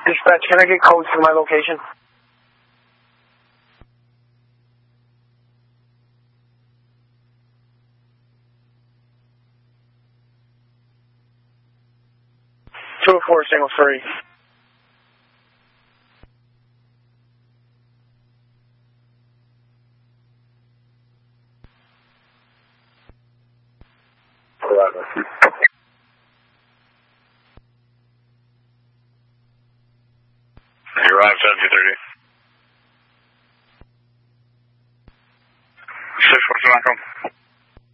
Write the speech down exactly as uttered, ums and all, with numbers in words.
Dispatch, can I get codes to my location? two oh four, single three. You arrived seven two thirty. six four two nine, come.